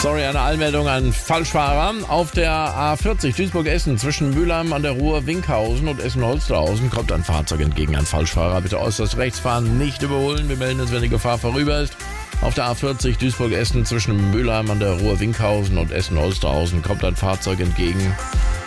Sorry, eine Anmeldung an Falschfahrer. Auf der A40 Duisburg-Essen zwischen Mülheim an der Ruhr, Winkhausen und Essen-Holsterhausen kommt ein Fahrzeug entgegen, ein Falschfahrer. Bitte äußerst rechts fahren, nicht überholen. Wir melden uns, wenn die Gefahr vorüber ist. Auf der A40 Duisburg-Essen zwischen Mülheim an der Ruhr, Winkhausen und Essen-Holsterhausen kommt ein Fahrzeug entgegen.